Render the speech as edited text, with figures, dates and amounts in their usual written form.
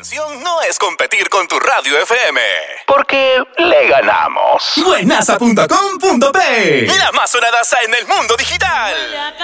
intención no es competir con tu radio FM, porque le ganamos. Buenaza.com.p, la más sonadaza en el mundo digital.